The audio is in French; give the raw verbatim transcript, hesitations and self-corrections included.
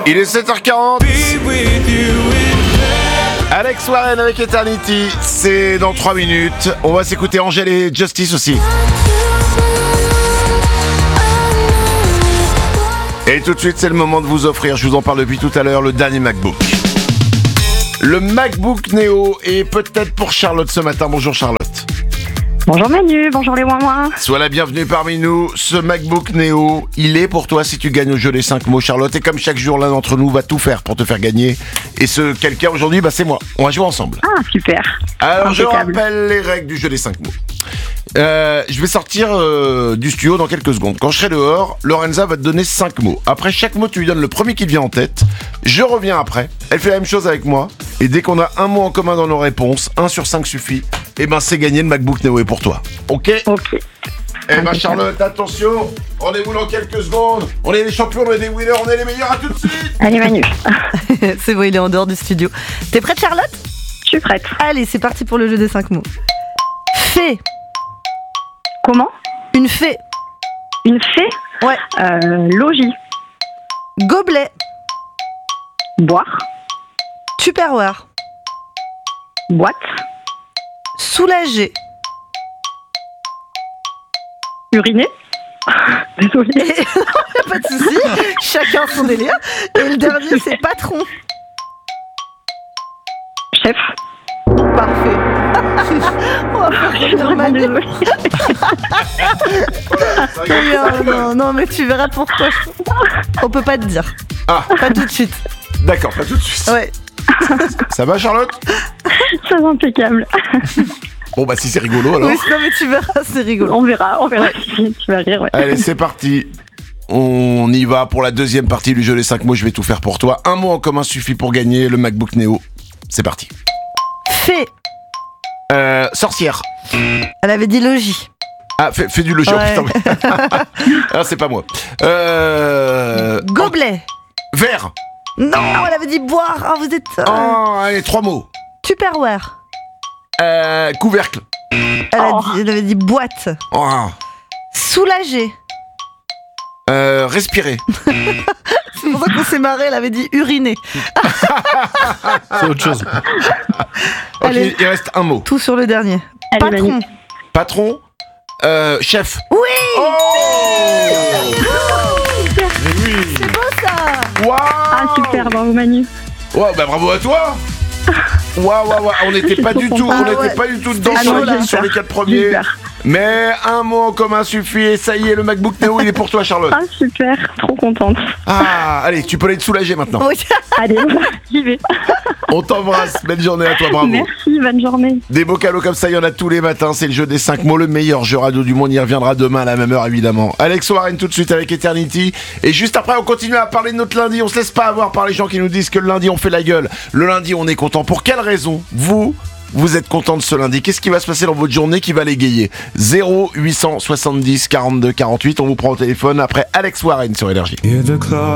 Il est sept heures quarante. Alex Warren avec Eternity, c'est dans trois minutes. On va s'écouter Angèle et Justice aussi. Et tout de suite, c'est le moment de vous offrir, je vous en parle depuis tout à l'heure, le dernier MacBook. Le MacBook Neo est peut-être pour Charlotte ce matin. Bonjour Charlotte. Bonjour Manu, bonjour les ouin-ouin. Sois la bienvenue parmi nous. Ce MacBook Neo, il est pour toi si tu gagnes au jeu des cinq mots, Charlotte. Et comme chaque jour, l'un d'entre nous va tout faire pour te faire gagner. Et ce quelqu'un aujourd'hui, bah, c'est moi. On va jouer ensemble. Ah, super. Alors, Impeccable. je rappelle les règles du jeu des cinq mots. Euh, je vais sortir euh, du studio dans quelques secondes. Quand je serai dehors, Lorenza va te donner cinq mots. Après chaque mot, tu lui donnes le premier qui te vient en tête. Je reviens après. Elle fait la même chose avec moi. Et dès qu'on a un mot en commun dans nos réponses, un sur cinq suffit. Et ben c'est gagné, le MacBook Neo est pour toi. Ok ? Ok. Eh ben Charlotte, attention. Rendez-vous dans quelques secondes. On est les champions, on est des winners, on est les meilleurs. À tout de suite. Allez Manu, C'est bon, il est en dehors du studio. T'es prête, Charlotte ? je suis prête. Allez, c'est parti pour le jeu des cinq mots. Fée. Comment ? Une fée. Une fée ? Ouais. Euh, logis. Gobelet. Boire. Tupperware. Boîte. Soulager. Uriner. Désolée. Pas de soucis, chacun son délire. Et le dernier, c'est patron. Chef. Parfait. On va faire Je suis comme vraiment Manu. désolée. Non, non, non, mais tu verras pourquoi. On peut pas te dire. Ah, Pas tout de suite. d'accord, pas tout de suite. Ouais. Ça va Charlotte ? Ça va impeccable. Bon bah si c'est rigolo alors. Oui, non, mais tu verras, c'est rigolo. On verra, on verra si tu vas rire. Ouais. Allez, c'est parti. On y va pour la deuxième partie du jeu des cinq mots. Je vais tout faire pour toi. Un mot en commun suffit pour gagner le MacBook Neo. C'est parti. Fée. Euh, sorcière. Elle avait dit logis. Ah, fais, fais du logis. Ouais. Oh, putain, oui. Ah, c'est pas moi. Euh... Gobelet. Vert. Non, elle avait dit boire. Ah, vous êtes. euh, Oh, allez, trois mots. Tupperware. Euh, couvercle. Elle, a Oh. dit- elle avait dit boîte. Oh. Soulager. Euh, respirer. C'est pour ça qu'on s'est marré. Elle avait dit uriner. C'est autre chose. Ok, Allez. il reste un mot. Tout sur le dernier. Allez Patron. Manu. Patron. Euh, chef. Oui. Oh. C'est beau ça. Waouh. Ah super, bravo Manu. Wow, bah bravo à toi. Waouh, waouh, waouh, on n'était pas du tout, on Ah n'était ouais. pas du tout dedans Ah sur, non, les, j'ai sur peur. les quatre premiers. Super. Mais un mot en commun suffit et ça y est, le MacBook Neo, il est pour toi, Charlotte. Ah super, trop contente. Ah, allez, tu peux aller te soulager maintenant. Oui. Allez, j'y vais. On t'embrasse, belle journée à toi, bravo. Merci, bonne journée. Des beaux cadeaux comme ça, il y en a tous les matins, c'est le jeu des cinq mots, le meilleur jeu radio du monde, il reviendra demain à la même heure évidemment. Alex Warren tout de suite avec Eternity, et juste après on continue à parler de notre lundi, on se laisse pas avoir par les gens qui nous disent que le lundi on fait la gueule, le lundi on est content. Pour quelle raison vous Vous êtes content de ce lundi? Qu'est-ce qui va se passer dans votre journée qui va l'égayer? Zéro huit cent soixante-dix quarante-deux quarante-huit, on vous prend au téléphone après Alex Warren sur Énergie.